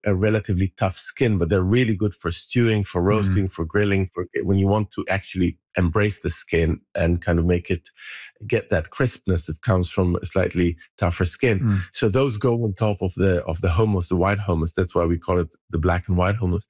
a relatively tough skin, but they're really good for stewing, for roasting, for grilling, for when you want to actually embrace the skin and kind of get that crispness that comes from a slightly tougher skin. So those go on top of the hummus, the white hummus. That's why we call it the black and white hummus.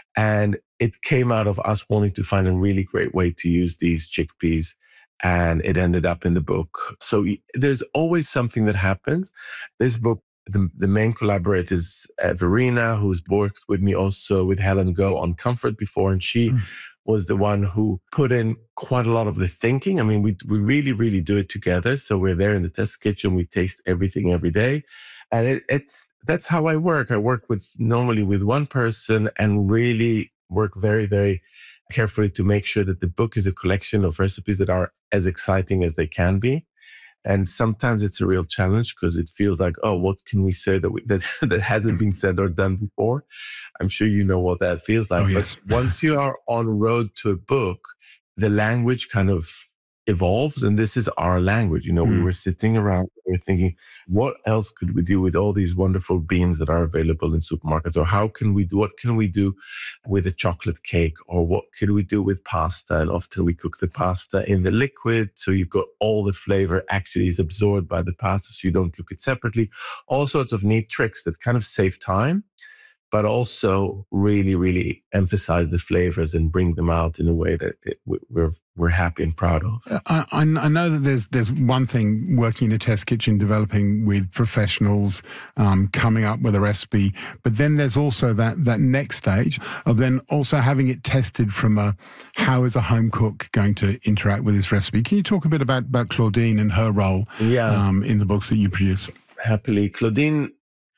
And it came out of us wanting to find a really great way to use these chickpeas. And it ended up in the book. So there's always something that happens. This book, the main collaborator is Verena, who's worked with me also with Helen Go on Comfort before. And she was the one who put in quite a lot of the thinking. I mean, we really, really do it together. So we're there in the test kitchen. We taste everything every day. And that's how I work. I work normally with one person and really work very, very carefully to make sure that the book is a collection of recipes that are as exciting as they can be. And sometimes it's a real challenge because it feels like, oh, what can we say that hasn't been said or done before? I'm sure you know what that feels like. But once you are on road to a book, the language kind of evolves, and this is our language. We were sitting around, we were thinking, what else could we do with all these wonderful beans that are available in supermarkets? Or what can we do with a chocolate cake? Or what could we do with pasta? And often we cook the pasta in the liquid, so you've got all the flavor actually is absorbed by the pasta, so you don't cook it separately. All sorts of neat tricks that kind of save time, but also really, really emphasize the flavors and bring them out in a way that we're happy and proud of. I know that there's one thing working in a test kitchen, developing with professionals, coming up with a recipe, but then there's also that next stage of then also having it tested from how is a home cook going to interact with this recipe. Can you talk a bit about Claudine and her role in the books that you produce? Happily. Claudine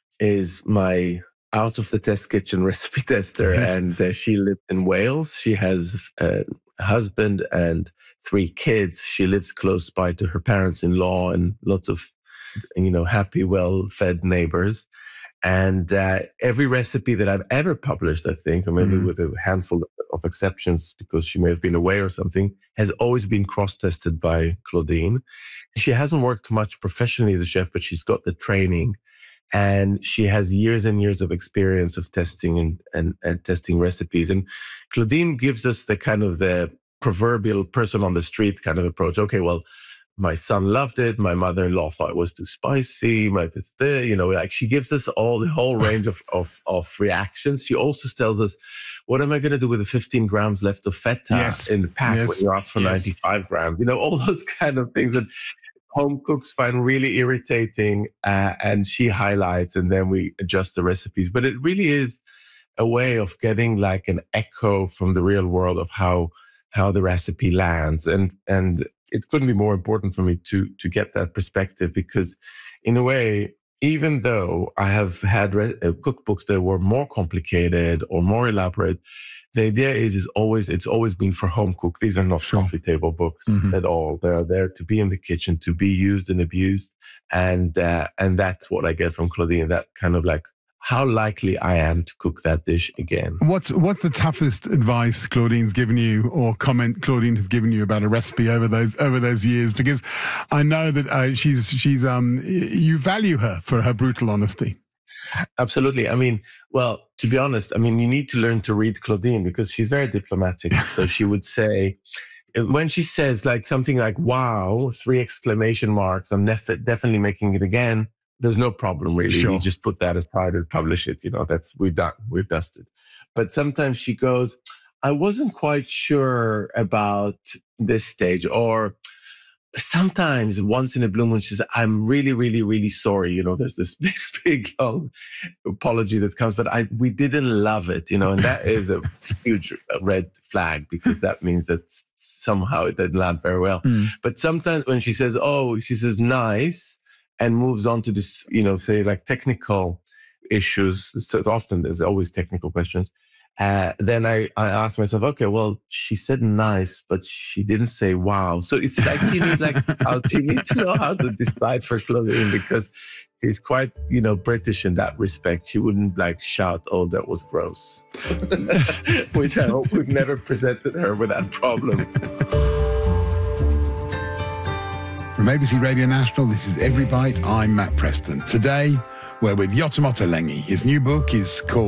is my out of the test kitchen recipe tester, and she lives in Wales. She has a husband and 3 kids. She lives close by to her parents-in-law and lots of, happy, well-fed neighbors. And every recipe that I've ever published, I think, or maybe with a handful of exceptions because she may have been away or something, has always been cross-tested by Claudine. She hasn't worked much professionally as a chef, but she's got the training. And she has years and years of experience of testing and testing recipes. And Claudine gives us the kind of the proverbial person on the street kind of approach. Okay, well, my son loved it. My mother-in-law thought it was too spicy. She gives us the whole range of reactions. She also tells us, what am I going to do with the 15 grams left of feta in the pack when you ask for 95 grams? All those kind of things. And home cooks find really irritating, and she highlights, and then we adjust the recipes. But it really is a way of getting like an echo from the real world of how the recipe lands. And it couldn't be more important for me to get that perspective, because in a way, even though I have had cookbooks that were more complicated or more elaborate, the idea it's always been for home cook. These are not coffee table books at all. They are there to be in the kitchen, to be used and abused. And that's what I get from Claudine, that kind of like how likely I am to cook that dish again. What's the toughest advice Claudine's given you, or comment Claudine has given you about a recipe over those years? Because I know that she's you value her for her brutal honesty. Absolutely. I mean, well, to be honest, you need to learn to read Claudine because she's very diplomatic. So she would say, when she says like something like, wow, 3 exclamation marks, I'm definitely making it again. There's no problem really. Sure. We just put that aside and publish it. We're done. We've dusted. But sometimes she goes, I wasn't quite sure about this stage, or sometimes once in a blue moon, she says, I'm really, really, really sorry. There's this big long apology that comes, but we didn't love it, and that is a huge red flag, because that means that somehow it didn't land very well. But sometimes when she says nice and moves on to this, say like technical issues, so often there's always technical questions. Then I asked myself, okay, well, she said nice, but she didn't say wow. So it's like you need to know how to decide for Claudine, because she's quite, British in that respect. She wouldn't like shout, oh, that was gross. Which I hope we've never presented her with that problem. From ABC Radio National, this is Every Bite. I'm Matt Preston. Today, We're with Yotamoto Lengi. His new book is called